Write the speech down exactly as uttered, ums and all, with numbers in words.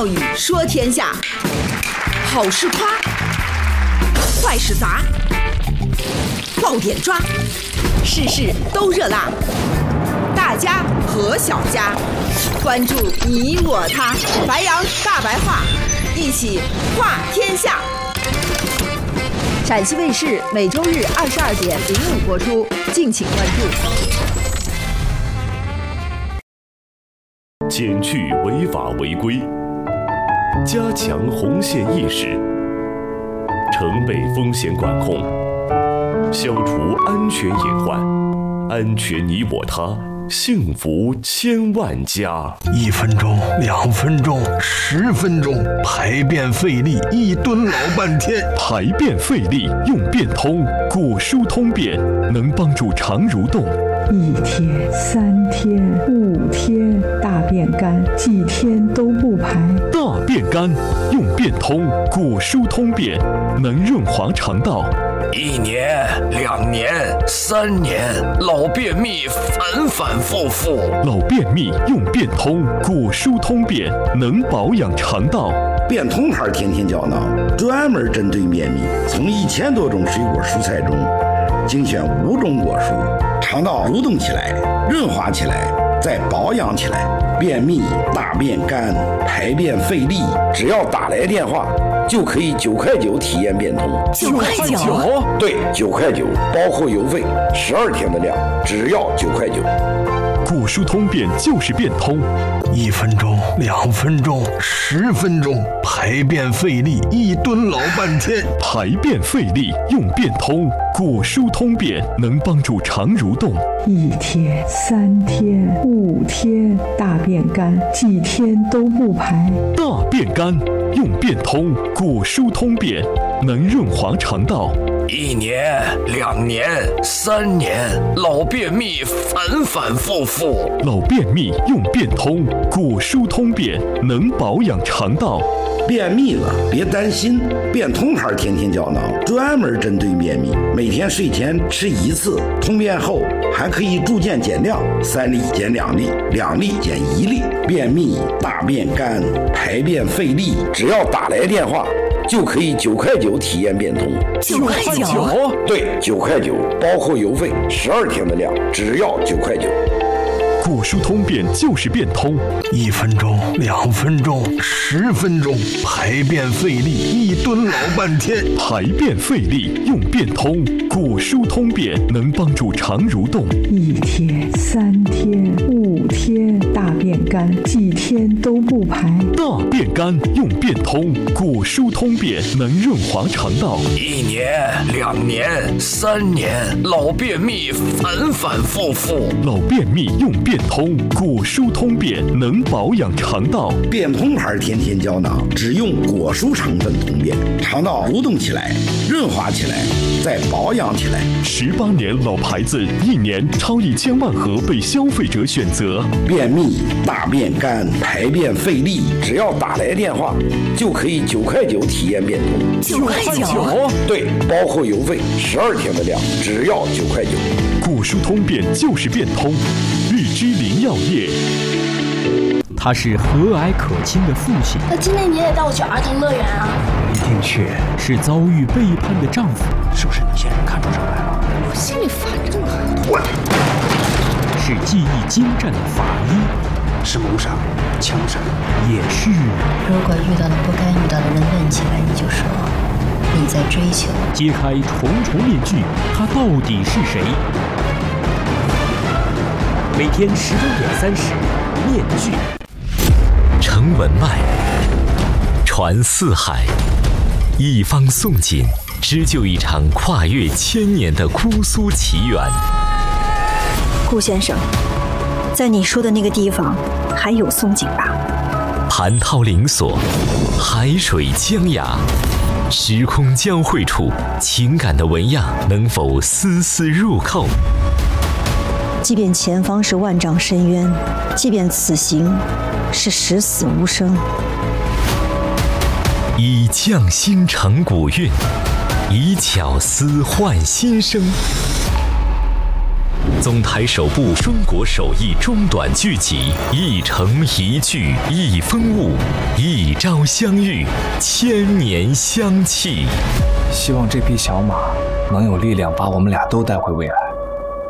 妙语说天下，好事夸，坏事砸，爆点抓，事事都热辣。大家和小家，关注你我他，白羊大白话，一起话天下。陕西卫视每周日二十二点零五播出，敬请关注。 减去违法违规，加强红线意识，承备风险管控，消除安全隐患，安全你我他，幸福千万家。 一分钟，两分钟，十分钟，排便费力，一蹲老半天。 排便费力用便通，果蔬通便能帮助肠蠕动。 一天、三天、五天，大便干，几天都不排。 大便干用便通，果蔬通便能润滑肠道。 一年、两年、三年，老便秘反反复复。 老便秘用便通，果蔬通便能保养肠道。 便通牌天天胶囊专门针对便秘，从一千多种水果蔬菜中精选五种果蔬，肠道蠕动起来，润滑起来，再保养起来。便秘、大便干、排便费力，只要打来电话就可以九块九体验便通。 九块九？ 对，九块九，包括邮费，十二天的量，只要九块九。 果蔬通便就是便通， 一分钟、两分钟、十分钟，排便费力，一蹲老半天。 排便费力用便通，果蔬通便能帮助肠蠕动。 一天、三天、五天，大便干，几天都不排。 大便干用便通，果蔬通便能润滑肠道。 一年、两年、三年，老便秘反反复复。 老便秘用便通，果蔬通便能保养肠道。 便秘了别担心，便通牌天天胶囊专门针对便秘，每天睡前吃一次，通便后还可以逐渐减量，三粒减两粒，两粒减一粒。便秘、大便干、排便费力，只要打来电话就可以九块九体验便通。 九块九？ 对，九块九，包括邮费，十二天的量，只要九块九。 果蔬通便就是便通， 一分钟、两分钟、十分钟，排便费力，一蹲老半天。 排便费力用便通，果蔬通便能帮助肠蠕动。 一天、三天、五天，大便干，几天都不排。 大便干用便通，果蔬通便能润滑肠道。 一年、两年、三年，老便秘反反复复。 老便秘用便通，果蔬通便能保养肠道。 便通牌天天胶囊只用果蔬成分通便，肠道蠕动起来，润滑起来，再保养起来。 十八年老牌子，一年超一千万盒被消费者选择。 便秘、大便干、排便费力，只要打来电话就可以九块九体验便通。 九块九？ 对，包括邮费，十二天的量，只要九块九。 果蔬通便就是便通，日之林药业。 他是和蔼可亲的父亲， 那今天你也带我去儿童乐园啊？ 一定去。是遭遇背叛的丈夫， 是不是你先生看出什么来了？ 我心里烦着呢。 滚！ 是技艺精湛的法医， 是谋杀、枪杀， 也是。 如果遇到了不该遇到的人问起来，你就说你在追求。 揭开重重面具，他到底是谁？每天十九点三十，面具。 承文脉，传四海，一方宋锦，织就一场跨越千年的姑苏奇缘。 顾先生，在你说的那个地方还有松井吧？ 蟠桃灵锁，海水江崖，时空交汇处，情感的纹样能否丝丝入扣？ 即便前方是万丈深渊，即便此行是十死无生， 以匠心成古韵，以巧思换新生。 总台首部中国首译中短剧集，一城一剧一风物，一朝相遇，千年相契。 希望这匹小马能有力量把我们俩都带回未来。